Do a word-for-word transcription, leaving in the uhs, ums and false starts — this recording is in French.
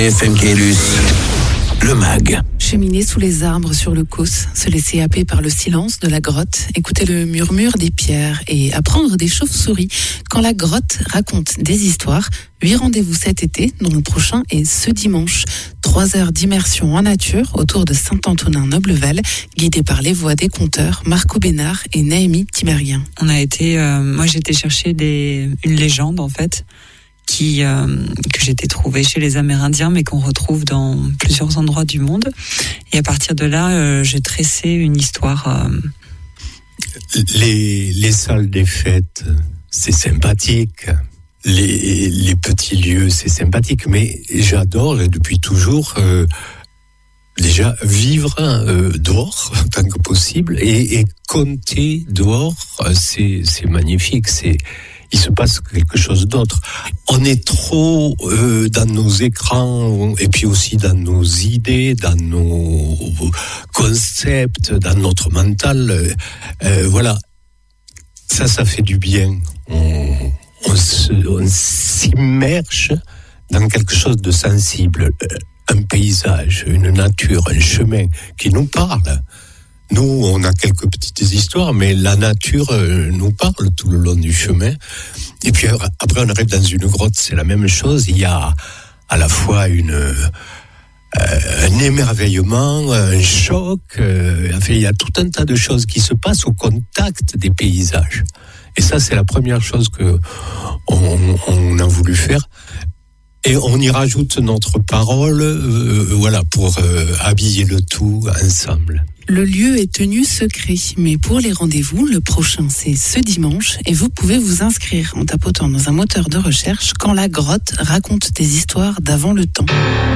F M Caylus, le mag. Cheminer sous les arbres sur le Causse, se laisser happer par le silence de la grotte, écouter le murmure des pierres et apprendre des chauves-souris quand la grotte raconte des histoires. Huit rendez-vous cet été, dont le prochain est ce dimanche. Trois heures d'immersion en nature autour de Saint-Antonin-Nobleval, guidés par les voix des conteurs Marco Bénard et Naomi Timerien. On a été, euh, moi j'ai été chercher des, une légende en fait, qui euh, que j'ai été trouvée chez les Amérindiens, mais qu'on retrouve dans plusieurs endroits du monde. Et à partir de là, euh, j'ai tressé une histoire. Euh... Les, les salles des fêtes, c'est sympathique. Les, les petits lieux, c'est sympathique. Mais j'adore, depuis toujours, euh, déjà vivre euh, dehors, tant que possible. Et, et compter dehors, c'est, c'est magnifique. C'est... il se passe quelque chose d'autre. On est trop euh, dans nos écrans et puis aussi dans nos idées, dans nos concepts, dans notre mental. Euh, voilà, ça, ça fait du bien. On, on, se, on s'immerge dans quelque chose de sensible, un paysage, une nature, un chemin qui nous parle. Nous, on a quelques petites histoires, mais la nature euh, nous parle tout le long du chemin. Et puis après, on arrive dans une grotte, c'est la même chose. Il y a à la fois une, euh, un émerveillement, un choc. Euh, enfin, il y a tout un tas de choses qui se passent au contact des paysages. Et ça, c'est la première chose que on, on a voulu faire. Et on y rajoute notre parole, euh, voilà, pour euh, habiller le tout ensemble. Le lieu est tenu secret, mais pour les rendez-vous, le prochain c'est ce dimanche et vous pouvez vous inscrire en tapotant dans un moteur de recherche quand la grotte raconte des histoires d'avant le temps.